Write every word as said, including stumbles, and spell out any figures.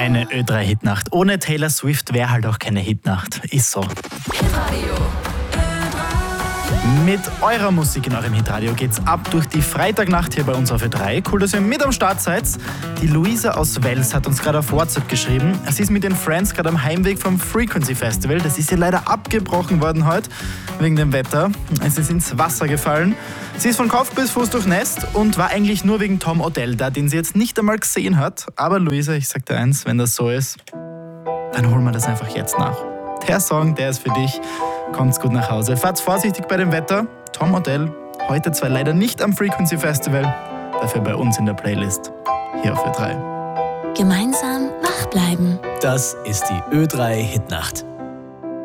Eine Ö drei Hitnacht. Ohne Taylor Swift wäre halt auch keine Hitnacht. Ist so. Hitradio. Mit eurer Musik in eurem Hitradio geht's ab durch die Freitagnacht hier bei uns auf Ö drei. Cool, dass ihr mit am Start seid. Die Luisa aus Wels hat uns gerade auf WhatsApp geschrieben. Sie ist mit den Friends gerade am Heimweg vom Frequency Festival. Das ist ja leider abgebrochen worden heute wegen dem Wetter. Es ist ins Wasser gefallen. Sie ist von Kopf bis Fuß durchnässt und war eigentlich nur wegen Tom Odell da, den sie jetzt nicht einmal gesehen hat. Aber Luisa, ich sag dir eins, wenn das so ist, dann holen wir das einfach jetzt nach. Der Song, der ist für dich. Kommt's gut nach Hause. Fahrt's vorsichtig bei dem Wetter. Tom Odell, heute zwar leider nicht am Frequency Festival, dafür bei uns in der Playlist. Hier auf Ö drei. Gemeinsam wach bleiben. Das ist die Ö drei Hitnacht.